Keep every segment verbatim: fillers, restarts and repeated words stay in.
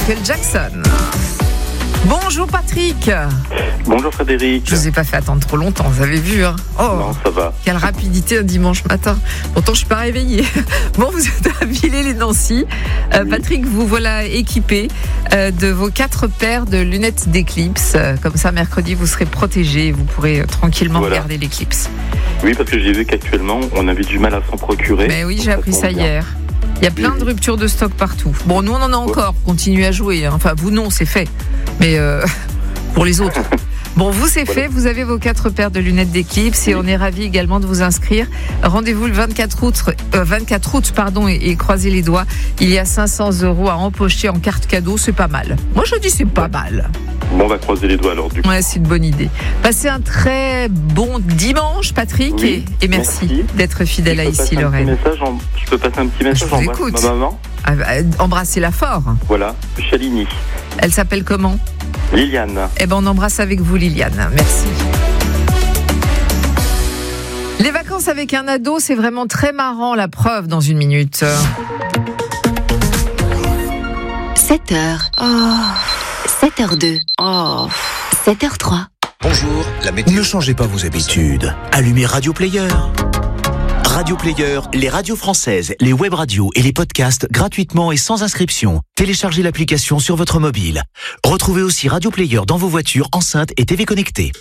Michael Jackson. Bonjour Patrick. Bonjour Frédéric. Je vous ai pas fait attendre trop longtemps, vous avez vu hein. Oh, non, ça va. Quelle rapidité un dimanche matin. Pourtant je suis pas réveillée. Bon, vous êtes à Villers-les-Nancy. Euh, oui. Patrick, vous voilà équipé euh, de vos quatre paires de lunettes d'éclipse. Euh, comme ça, mercredi, vous serez protégé et vous pourrez euh, tranquillement voilà. regarder l'éclipse. Oui, parce que j'ai vu qu'actuellement, on avait du mal à s'en procurer. Mais oui, j'ai appris ça, ça hier. Il y a plein de ruptures de stock partout. Bon, nous, on en a encore. Continuez à jouer. Hein. Enfin, vous, non, c'est fait. Mais euh, pour les autres. Bon, vous, c'est fait. Vous avez vos quatre paires de lunettes d'éclipse et on est ravis également de vous inscrire. Rendez-vous le vingt-quatre août, euh, vingt-quatre août pardon, et, et croisez les doigts. Il y a cinq cents euros à empocher en carte cadeau. C'est pas mal. Moi, je dis c'est pas mal. Bon, on va croiser les doigts alors du coup. Ouais, c'est une bonne idée. Passez un très bon dimanche, Patrick, oui, et, et merci, merci d'être fidèle à Ici Lorraine. En, je peux passer un petit message. Je vous écoute. Ma maman. Ah, embrassez-la fort. Voilà, Chaligny. Elle s'appelle comment ? Liliane. Eh ben, on embrasse avec vous, Liliane. Merci. Les vacances avec un ado, c'est vraiment très marrant. La preuve dans une minute. sept heures. Oh. sept heures deux. Oh. sept heures trois. Bonjour, la météo. Ne changez pas vos habitudes. Allumez Radio Player. Radio Player, les radios françaises, les web radios et les podcasts gratuitement et sans inscription. Téléchargez l'application sur votre mobile. Retrouvez aussi Radio Player dans vos voitures, enceintes et T V connectées.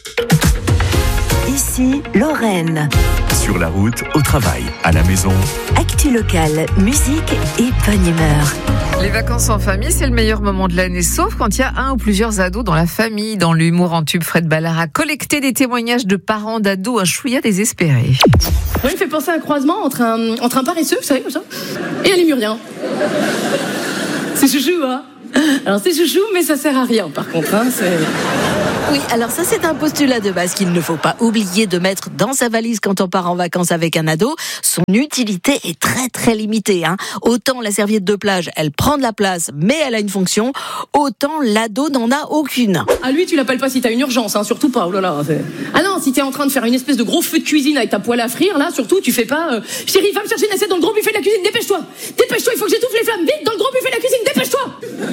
Ici, Lorraine. Sur la route, au travail, à la maison. Actu locale, musique et bonne humeur. Les vacances en famille, c'est le meilleur moment de l'année, sauf quand il y a un ou plusieurs ados dans la famille. Dans l'humour en tube, Fred Ballard a collecté des témoignages de parents d'ados un chouïa désespérés. Moi, il me fait penser à un croisement entre un, entre un paresseux, vous savez, comme ça, et un lémurien. C'est chouchou, hein. Alors c'est chouchou, mais ça sert à rien, par contre, hein, c'est... Oui, alors ça c'est un postulat de base qu'il ne faut pas oublier de mettre dans sa valise quand on part en vacances avec un ado. Son utilité est très très limitée. Hein. Autant la serviette de plage, elle prend de la place, mais elle a une fonction. Autant l'ado n'en a aucune. Ah lui, tu l'appelles pas si t'as une urgence, hein, surtout pas. Oh là là, c'est... Ah non, si t'es en train de faire une espèce de gros feu de cuisine avec ta poêle à frire, là, surtout, tu fais pas. Euh, Chérie, va me chercher une assiette dans le gros buffet de la cuisine. Dépêche-toi, dépêche-toi, il faut que j'étouffe les flammes. Vite dans le gros buffet de la cuisine, dépêche-toi.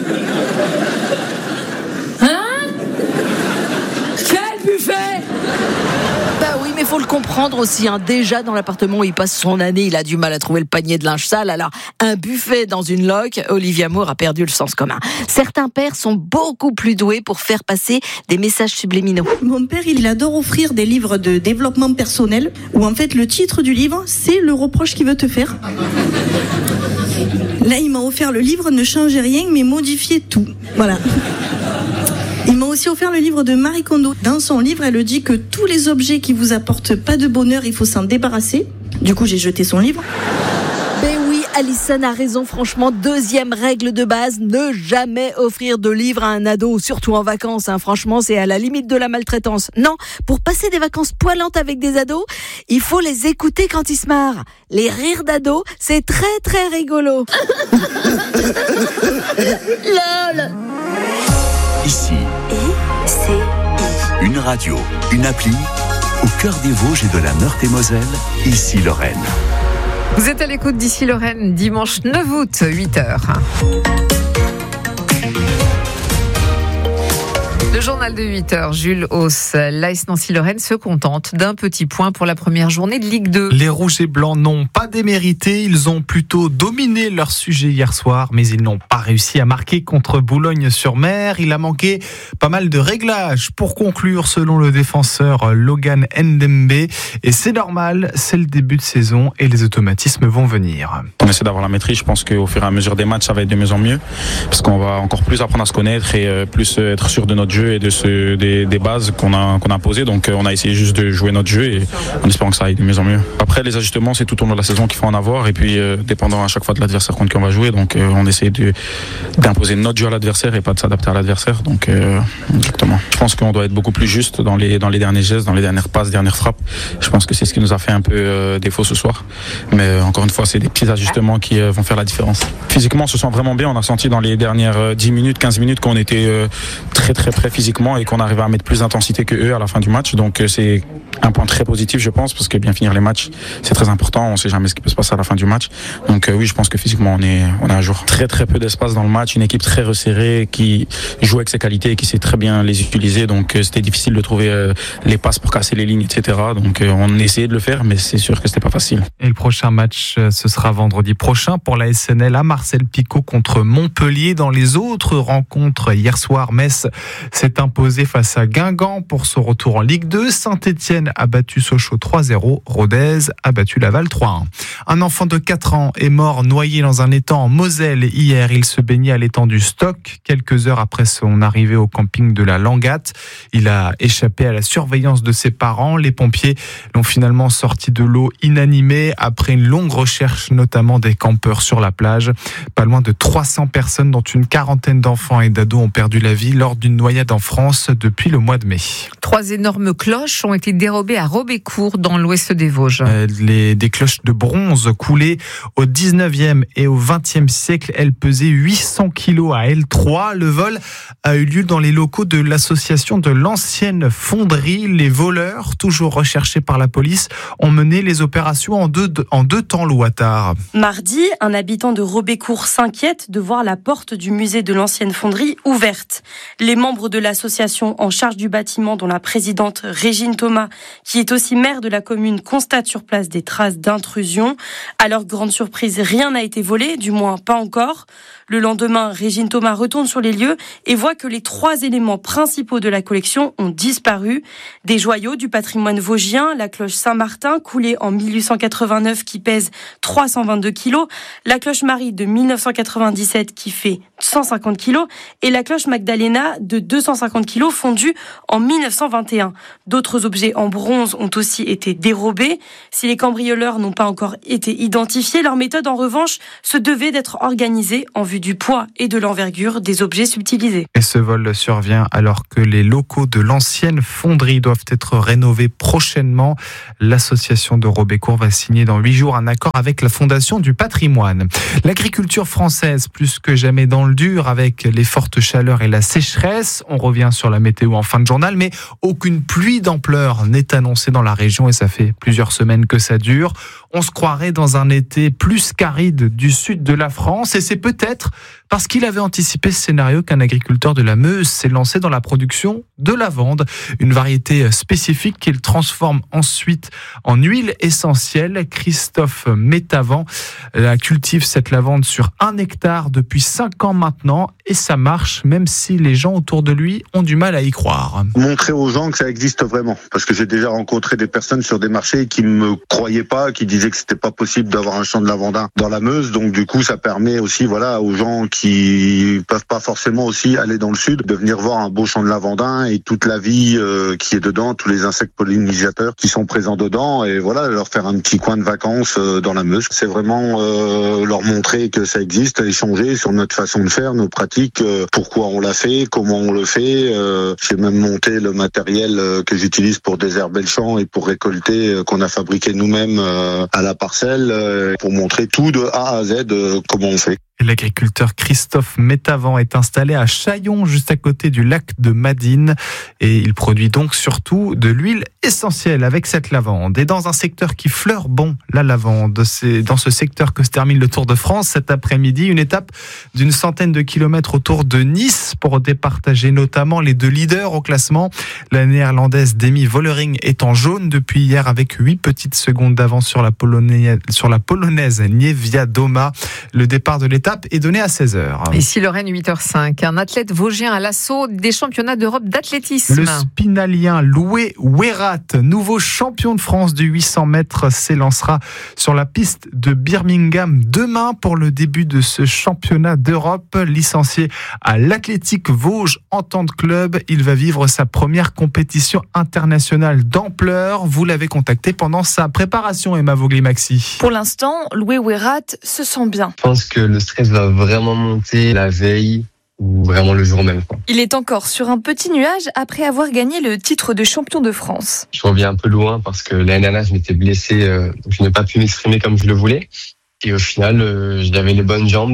Hein? Buffet. Bah oui, mais faut le comprendre aussi. Hein. Déjà, dans l'appartement où il passe son année, il a du mal à trouver le panier de linge sale. Alors, un buffet dans une loque, Olivia Moore a perdu le sens commun. Certains pères sont beaucoup plus doués pour faire passer des messages subliminaux. Mon père, il adore offrir des livres de développement personnel où en fait, le titre du livre, c'est le reproche qu'il veut te faire. Là, il m'a offert le livre Ne changez rien, mais modifiez tout. Voilà. Il m'a aussi offert le livre de Marie Kondo. Dans son livre, elle dit que tous les objets qui vous apportent pas de bonheur, il faut s'en débarrasser. Du coup, j'ai jeté son livre. Ben oui, Alison a raison, franchement. Deuxième règle de base, ne jamais offrir de livres à un ado, surtout en vacances. Hein. Franchement, c'est à la limite de la maltraitance. Non, pour passer des vacances poilantes avec des ados, il faut les écouter quand ils se marrent. Les rires d'ados, c'est très très rigolo. Lol. Ici, I C I. Une radio, une appli, au cœur des Vosges et de la Meurthe-et-Moselle, Ici Lorraine. Vous êtes à l'écoute d'Ici Lorraine, dimanche neuf août, huit heures. Le journal de huit heures, Jules Hauss. L'A S Nancy-Lorraine se contente d'un petit point pour la première journée de Ligue deux. Les Rouges et Blancs n'ont pas démérité, ils ont plutôt dominé leur sujet hier soir, mais ils n'ont pas réussi à marquer contre Boulogne-sur-Mer. Il a manqué pas mal de réglages pour conclure, selon le défenseur Logan Ndembe. Et c'est normal, c'est le début de saison et les automatismes vont venir. On essaie d'avoir la maîtrise, je pense qu'au fur et à mesure des matchs, ça va être de mieux en mieux, parce qu'on va encore plus apprendre à se connaître et plus être sûr de notre jeu et de ce, des, des bases qu'on a, qu'on a posées. Donc on a essayé juste de jouer notre jeu et en espérant que ça aille de mieux en mieux. Après, les ajustements, c'est tout au long de la saison qu'il faut en avoir, et puis euh, dépendant à chaque fois de l'adversaire contre qui on va jouer. Donc euh, on essaie de, d'imposer notre jeu à l'adversaire et pas de s'adapter à l'adversaire. Donc euh, exactement. Je pense qu'on doit être beaucoup plus juste dans les, dans les derniers gestes, dans les dernières passes, dernières frappes. Je pense que c'est ce qui nous a fait un peu euh, défaut ce soir. Mais euh, encore une fois, c'est des petits ajustements qui euh, vont faire la différence. Physiquement, on se sent vraiment bien. On a senti dans les dernières dix minutes, quinze minutes qu'on était euh, très très près physiquement physiquement et qu'on arrive à mettre plus d'intensité que eux à la fin du match. Donc c'est un point très positif, je pense, parce que bien finir les matchs, c'est très important. On ne sait jamais ce qui peut se passer à la fin du match. Donc oui, je pense que physiquement, on est, on est à jour. Très très peu d'espace dans le match, une équipe très resserrée qui joue avec ses qualités et qui sait très bien les utiliser. Donc c'était difficile de trouver les passes pour casser les lignes, et cetera. Donc on essayait de le faire, mais c'est sûr que c'était pas facile. Et le prochain match, ce sera vendredi prochain pour la S N L à Marcel Picot contre Montpellier. Dans les autres rencontres, hier soir, Metz s'est imposé face à Guingamp pour son retour en Ligue deux. Saint-Étienne a battu Sochaux trois zéro. Rodez a battu Laval trois un. Un enfant de quatre ans est mort noyé dans un étang en Moselle. Hier, il se baignait à l'étang du Stock. Quelques heures après son arrivée au camping de la Langatte, il a échappé à la surveillance de ses parents. Les pompiers l'ont finalement sorti de l'eau inanimé après une longue recherche, notamment des campeurs sur la plage. Pas loin de trois cents personnes, dont une quarantaine d'enfants et d'ados, ont perdu la vie lors d'une noyade en France depuis le mois de mai. Trois énormes cloches ont été dérobées à Robécourt, dans l'ouest des Vosges. Euh, les, des cloches de bronze coulées au dix-neuvième et au vingtième siècle. Elles pesaient huit cents kilos à L trois. Le vol a eu lieu dans les locaux de l'association de l'ancienne fonderie. Les voleurs, toujours recherchés par la police, ont mené les opérations en deux, en deux temps, Louattard. Mardi, un habitant de Robécourt s'inquiète de voir la porte du musée de l'ancienne fonderie ouverte. Les membres de l'association en charge du bâtiment, dont la présidente Régine Thomas, qui est aussi maire de la commune, constate sur place des traces d'intrusion. À leur grande surprise, rien n'a été volé, du moins pas encore. Le lendemain, Régine Thomas retourne sur les lieux et voit que les trois éléments principaux de la collection ont disparu. Des joyaux du patrimoine vosgien, la cloche Saint-Martin, coulée en mille huit cent quatre-vingt-neuf, qui pèse trois cent vingt-deux kilos, la cloche Marie de mille neuf cent quatre-vingt-dix-sept, qui fait cent cinquante kilos, et la cloche Magdalena de deux cent cinquante kilos, fondue en mille neuf cent vingt et un. D'autres objets en bronze ont aussi été dérobés. Si les cambrioleurs n'ont pas encore été identifiés, leur méthode, en revanche, se devait d'être organisée en vue du poids et de l'envergure des objets subtilisés. Et ce vol survient alors que les locaux de l'ancienne fonderie doivent être rénovés prochainement. L'association de Robécourt va signer dans huit jours un accord avec la Fondation du patrimoine. L'agriculture française, plus que jamais dans le dur avec les fortes chaleurs et la sécheresse. On revient sur la météo en fin de journal, mais aucune pluie d'ampleur n'est annoncée dans la région et ça fait plusieurs semaines que ça dure. On se croirait dans un été plus qu'aride du sud de la France et c'est peut-être parce qu'il avait anticipé ce scénario qu'un agriculteur de la Meuse s'est lancé dans la production de lavande, une variété spécifique qu'il transforme ensuite en huile essentielle. Christophe Métavant cultive cette lavande sur un hectare depuis cinq ans maintenant et ça marche même si les gens autour de lui ont du mal à y croire. Montrer aux gens que ça existe vraiment, parce que j'ai déjà rencontré des personnes sur des marchés qui me croyaient pas, qui disaient que c'était pas possible d'avoir un champ de lavandin dans la Meuse, donc du coup ça permet aussi voilà aux gens qui peuvent pas forcément aussi aller dans le sud de venir voir un beau champ de lavandin et toute la vie euh, qui est dedans, tous les insectes pollinisateurs qui sont présents dedans et voilà leur faire un petit coin de vacances euh, dans la Meuse. C'est vraiment euh, leur montrer que ça existe, échanger sur notre façon de faire, nos pratiques, euh, pourquoi on l'a fait, comment on le fait. Euh, j'ai même monté le matériel euh, que j'utilise pour désherber le champ et pour récolter euh, qu'on a fabriqué nous-mêmes euh, à la parcelle euh, pour montrer tout de A à Z euh, comment on fait. L'agriculteur Christophe Métavant est installé à Chaillon, juste à côté du lac de Madine. Et il produit donc surtout de l'huile essentielle avec cette lavande. Et dans un secteur qui fleure bon la lavande, c'est dans ce secteur que se termine le Tour de France cet après-midi. Une étape d'une centaine de kilomètres autour de Nice pour départager notamment les deux leaders au classement. La néerlandaise Demi Vollering est en jaune depuis hier avec huit petites secondes d'avance sur la polonaise, sur la polonaise Niewiadoma. Le départ de l'étape est donné à seize heures. Ici Lorraine, huit heures cinq. Un athlète vosgien à l'assaut des championnats d'Europe d'athlétisme. Le spinalien Loué Ouérat, nouveau champion de France du huit cents mètres, s'élancera sur la piste de Birmingham demain pour le début de ce championnat d'Europe. Licencié à l'Athlétique Vosges Entente Club, il va vivre sa première compétition internationale d'ampleur. Vous l'avez contacté pendant sa préparation, Emma Vogli-Maxi. Pour l'instant, Loué Ouérat se sent bien. Je pense que le stress va vraiment monter la veille ou vraiment le jour même, quoi. Il est encore sur un petit nuage après avoir gagné le titre de champion de France. Je reviens un peu loin parce que l'année dernière, je m'étais blessé, euh, donc je n'ai pas pu m'exprimer comme je le voulais. Et au final, euh, j'avais les bonnes jambes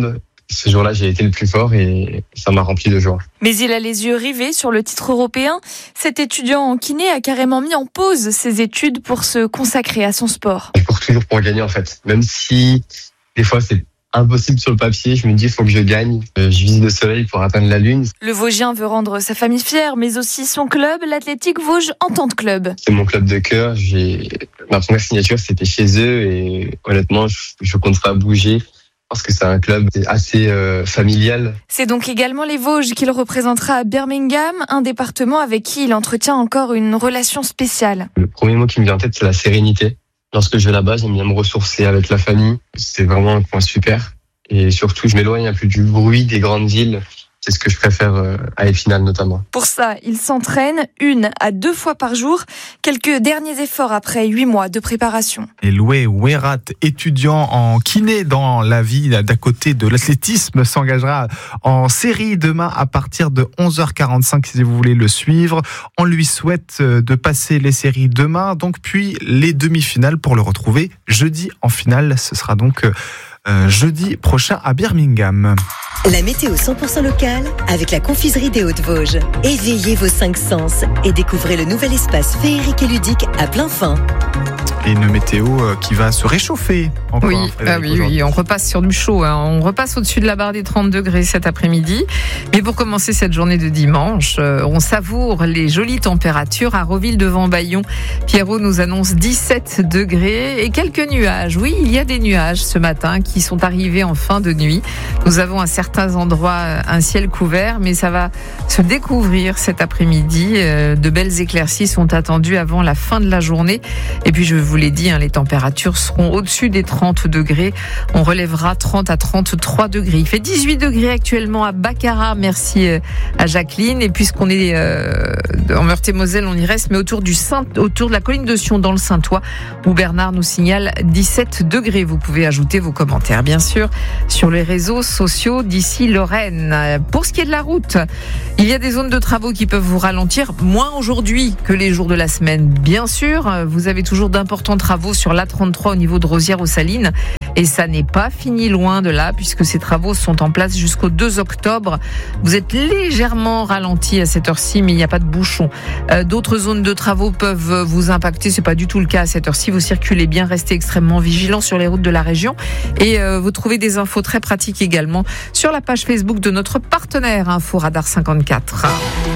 Ce jour-là, j'ai été le plus fort et ça m'a rempli de joie. Mais il a les yeux rivés sur le titre européen. Cet étudiant en kiné a carrément mis en pause ses études pour se consacrer à son sport. Je cours toujours pour gagner en fait. Même si des fois c'est impossible sur le papier, je me dis il faut que je gagne. Je vise le soleil pour atteindre la lune. Le Vosgien veut rendre sa famille fière, mais aussi son club, l'Athletic Vosges Entente Club. C'est mon club de cœur. J'ai... Ma première signature, c'était chez eux et honnêtement, je, je compte pas bouger. Parce que c'est un club assez euh, familial. C'est donc également les Vosges qu'il représentera à Birmingham, un département avec qui il entretient encore une relation spéciale. Le premier mot qui me vient en tête, c'est la sérénité. Lorsque je vais là-bas, j'aime bien me ressourcer avec la famille. C'est vraiment un coin super. Et surtout, je m'éloigne un peu du bruit des grandes villes. C'est ce que je préfère à Épinal notamment. Pour ça, il s'entraîne une à deux fois par jour. Quelques derniers efforts après huit mois de préparation. Et Loué Ouérat, étudiant en kiné dans la vie d'à côté de l'athlétisme, s'engagera en série demain à partir de onze heures quarante-cinq si vous voulez le suivre. On lui souhaite de passer les séries demain, donc puis les demi-finales pour le retrouver jeudi en finale. Ce sera donc euh, jeudi prochain à Birmingham. La météo cent pour cent locale avec la confiserie des Hauts-de-Vosges. Éveillez vos cinq sens et découvrez le nouvel espace féerique et ludique à plein fin. Et une météo qui va se réchauffer encore. Oui, ah oui, oui, on repasse sur du chaud. Hein. On repasse au-dessus de la barre des trente degrés cet après-midi. Mais pour commencer cette journée de dimanche, on savoure les jolies températures à Roville-devant-Bayon. Pierrot nous annonce dix-sept degrés et quelques nuages. Oui, il y a des nuages ce matin qui sont arrivés en fin de nuit. Nous avons à certains endroits un ciel couvert, mais ça va se découvrir cet après-midi. De belles éclaircies sont attendues avant la fin de la journée. Et puis je vous l'ai dit, hein, les températures seront au-dessus des trente degrés. On relèvera trente à trente-trois degrés. Il fait dix-huit degrés actuellement à Baccarat. Merci à Jacqueline. Et puisqu'on est euh, en Meurthe-et-Moselle, on y reste, mais autour du Saint, autour de la colline de Sion, dans le Saintois, où Bernard nous signale dix-sept degrés. Vous pouvez ajouter vos commentaires, bien sûr, sur les réseaux sociaux d'ici Lorraine. Pour ce qui est de la route, il y a des zones de travaux qui peuvent vous ralentir, moins aujourd'hui que les jours de la semaine, bien sûr. Vous avez toujours d'importants travaux sur l'A trente-trois au niveau de Rosières-aux-Salines. Et ça n'est pas fini loin de là, puisque ces travaux sont en place jusqu'au deux octobre. Vous êtes légèrement ralenti à cette heure-ci, mais il n'y a pas de bouchon. Euh, d'autres zones de travaux peuvent vous impacter. C'est pas du tout le cas à cette heure-ci. Vous circulez bien, restez extrêmement vigilants sur les routes de la région. Et euh, vous trouvez des infos très pratiques également sur la page Facebook de notre partenaire Info Radar cinquante-quatre.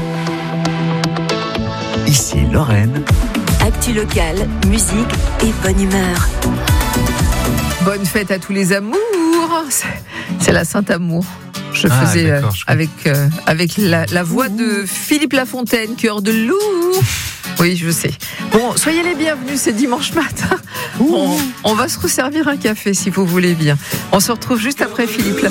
Ici Lorraine. Actu locale, musique et bonne humeur. Bonne fête à tous les amours. C'est la Saint-Amour. Je ah, faisais euh, je avec, euh, avec la, la voix de Philippe Lafontaine, cœur de loup. Oui, je sais. Bon, soyez les bienvenus, c'est dimanche matin. On, on va se resservir un café si vous voulez bien. On se retrouve juste après Philippe Lafontaine.